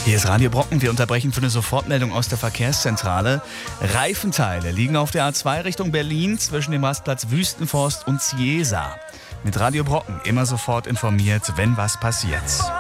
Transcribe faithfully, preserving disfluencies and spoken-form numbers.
Hier ist Radio Brocken. Wir unterbrechen für eine Sofortmeldung aus der Verkehrszentrale. Reifenteile liegen auf der A zwei Richtung Berlin zwischen dem Rastplatz Wüstenforst und Ciesa. Mit Radio Brocken immer sofort informiert, wenn was passiert.